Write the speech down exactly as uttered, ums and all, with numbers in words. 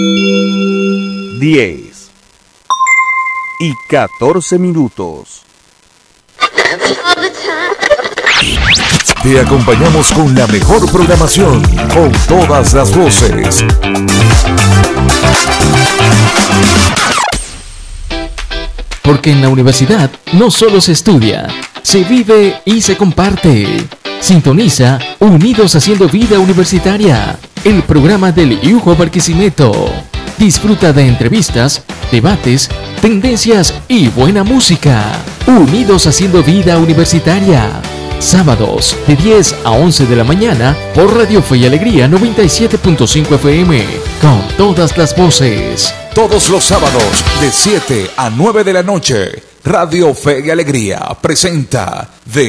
diez y catorce minutos. Te acompañamos con la mejor programación, con todas las voces. Porque en la universidad no solo se estudia, se vive y se comparte. Sintoniza Unidos Haciendo Vida Universitaria, el programa del I U J O Barquisimeto. Disfruta de entrevistas, debates, tendencias y buena música. Unidos Haciendo Vida Universitaria. Sábados de diez a once de la mañana por Radio Fe y Alegría noventa y siete punto cinco F M. Con todas las voces. Todos los sábados de siete a nueve de la noche. Radio Fe y Alegría presenta de